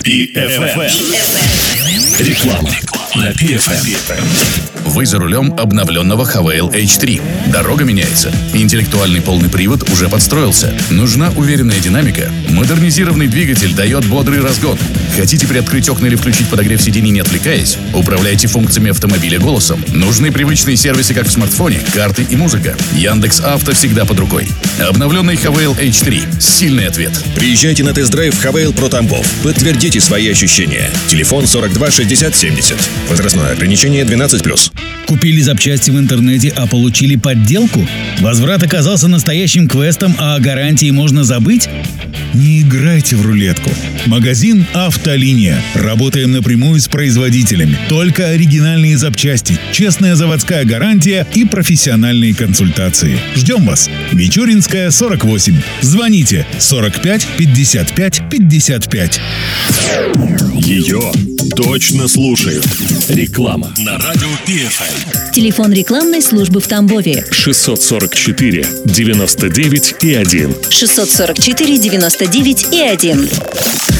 Реклама на PFM. Вы за рулем обновленного Havail H3. Дорога меняется. Интеллектуальный полный привод уже подстроился. Нужна уверенная динамика? Модернизированный двигатель дает бодрый разгон. Хотите приоткрыть окна или включить подогрев сидений, не отвлекаясь? Управляйте функциями автомобиля голосом. Нужны привычные сервисы, как в смартфоне, карты и музыка. Яндекс.Авто всегда под рукой. Обновленный Havail H3. Сильный ответ. Приезжайте на тест-драйв Havail Pro Тамбов. Подтвердите свои ощущения. Телефон 42 60 70. Возрастное ограничение 12+. Купили запчасти в интернете, а получили подделку? Возврат оказался настоящим квестом, а о гарантии можно забыть? Не играйте в рулетку. Магазин «Автолиния». Работаем напрямую с производителями. Только оригинальные запчасти, честная заводская гарантия и профессиональные консультации. Ждем вас. Мичуринская, 48. Звоните 45 55 55. Ее точно слушают. Реклама на радио PFM. Телефон рекламной службы в Тамбове 644 99 и 1. 644 99 и 1.